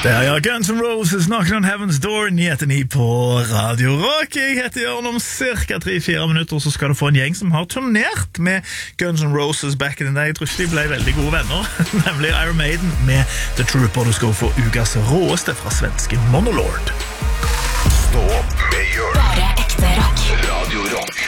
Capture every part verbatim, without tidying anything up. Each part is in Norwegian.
Det er ja Guns N' Roses, Knocking on Heaven's Door, nyheten i på Radio Rock. Jeg heter Jørn. Om cirka tre-fire minutter så skal du få en gjeng som har turnert med Guns N' Roses back in the day. Jeg tror ikke de ble veldig gode venner, nemlig Iron Maiden med The Trooper. Du skal få ukas råeste fra svenske Monolord. Stå opp med Jørn. Bare ekte rock. Radio Rock.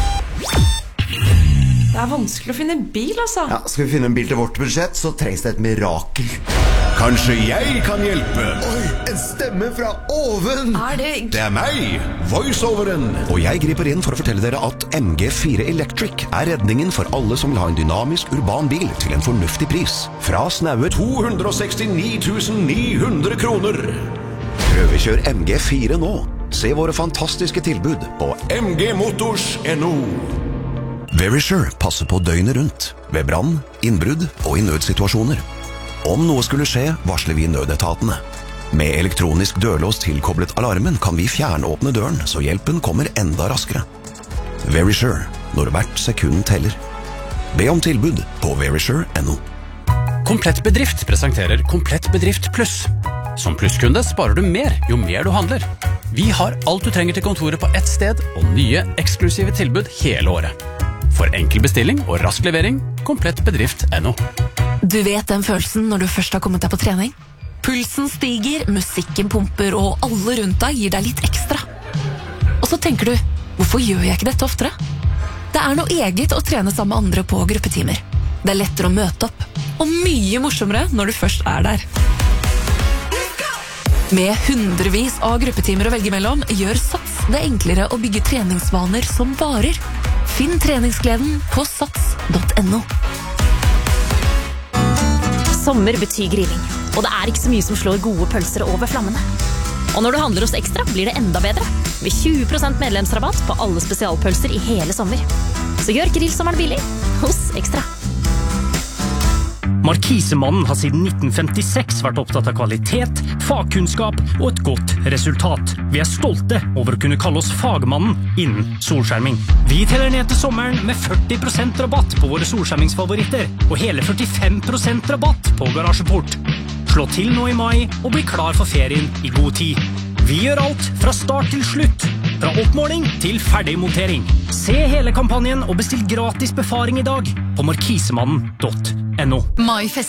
Det er vanskelig å finne en bil, altså. Ja, skal vi finne en bil til vårt budsjett, så trengs det et mirakel. Kanskje jeg kan hjelpe? Oi, en stemme fra oven! Er det... Det er meg, voiceoveren. Og jeg griper inn for å fortelle dere at M G fire Electric er redningen for alle som vil ha en dynamisk urban bil til en fornuftig pris. Fra snaue to hundre sekstini tusen ni hundre kroner. Prøvekjør M G fire nå. Se våre fantastiske tilbud på M G Motors punktum no. Verisure passer på døgnet rundt, ved brann, innbrudd og i nødsituasjoner. Om noe skulle skje, varsler vi nødetatene. Med elektronisk dørlås tilkoblet alarmen kan vi fjernåpne døren, så hjelpen kommer enda raskere. Verisure, når hvert sekund teller. Be om tilbud på verisure punktum no. Komplett Bedrift presenterer Komplett Bedrift Pluss. Som plusskunde sparer du mer jo mer du handler. Vi har alt du trenger til kontoret på ett sted, og nye, eksklusive tilbud hele året. For enkel bestilling og rask levering, Komplett Bedrift punktum no. Du vet den følelsen når du først har kommet deg på trening? Pulsen stiger, musikken pumper, og alle rundt deg gir deg litt ekstra. Og så tenker du, hvorfor gjør jeg ikke dette oftere? Det er noe eget å trene sammen med andre på gruppetimer. Det er lettere å møte opp, og mye morsommere når du først er der. Med hundrevis av gruppetimer å velge mellom, gjør Sats det enklere å bygge treningsvaner som varer. Finn treningsgleden på sats punktum no. Sommer betyr grilling, og det er ikke så mye som slår gode pølser over flammene. Og når du handler hos Ekstra, blir det enda bedre. Med tjue prosent medlemsrabatt på alle spesialpølser i hele sommer. Så gjør grillsommeren billig hos Ekstra. Markisemannen har siden nitten femtiseks vært opptatt av kvalitet, fagkunnskap og et godt resultat. Vi er stolte over å kunne kalle oss fagmannen innen solskjerming. Vi teller ned til sommeren med førti prosent rabatt på våre solskjermingsfavoritter, og hele førtifem prosent rabatt på garasjeport. Slå til nå i mai og bli klar for ferien i god tid. Vi gjør alt fra start til slutt. Fra oppmåling til ferdigmontering. Se hele kampanjen og bestill gratis befaring i dag på markisemannen punktum no.